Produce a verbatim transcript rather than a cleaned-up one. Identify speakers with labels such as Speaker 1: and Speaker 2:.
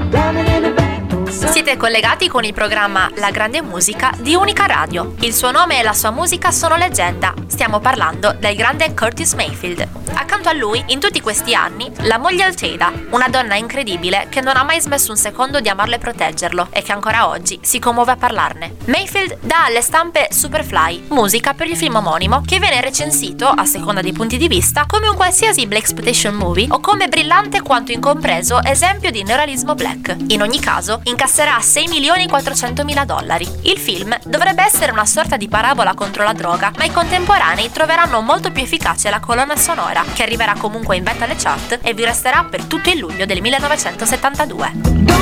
Speaker 1: Siete collegati con il programma La Grande Musica di Unica Radio. Il suo nome e la sua musica sono leggenda. Stiamo parlando del grande Curtis Mayfield. Accanto a lui, in tutti questi anni, la moglie Alteida, una donna incredibile che non ha mai smesso un secondo di amarlo e proteggerlo e che ancora oggi si commuove a parlarne. Mayfield dà alle stampe Superfly, musica per il film omonimo, che viene recensito, a seconda dei punti di vista, come un qualsiasi blaxploitation movie o come brillante quanto incompreso esempio di neorealismo black. In ogni caso, incasserà sei milioni quattrocentomila dollari. Il film dovrebbe essere una sorta di parabola contro la droga, ma i contemporanei troveranno molto più efficace la colonna sonora, che arriverà comunque in vetta alle chart e vi resterà per tutto il luglio del millenovecentosettantadue.